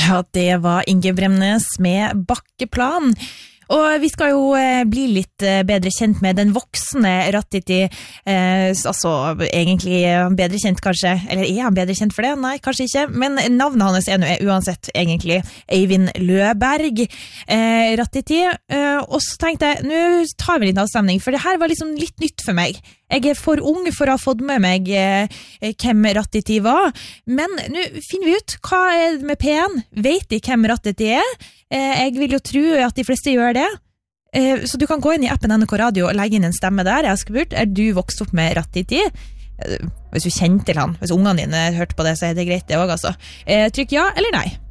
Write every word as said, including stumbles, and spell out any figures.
Ja, det var Inge Bremnes med Bakkeplan. Og vi skal jo eh, bli litt eh, bedre kjent med den voksne Rattiti, eh, altså egentlig bedre kjent kanskje, eller er han bedre kjent for det? Nei, kanskje ikke, men navnet hans er nå uansett egentlig Eivind Løberg, eh, Rattiti, eh, og så tenkte jeg, nå tar vi litt avstemning, for det her var liksom litt nytt for meg. Jeg er for ung for å ha fått med meg eh, hvem Rattiti var, men nå finner vi ut hva er det med P en, vet de hvem Rattiti er? Eh, jeg vil jo tro at de fleste gjør det, eh, så du kan gå inn i appen N R K Radio og legge inn en stemme der. Jeg har spurt, er du vokst opp med Rattiti? Eh, hvis du kjenner til han, hvis ungene dine hørte på det, så er det greit det også altså. Eh, trykk ja eller nei.